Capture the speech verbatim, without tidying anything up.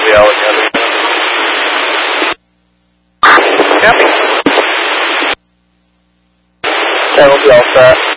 the L and the other. Copy. That will be all set.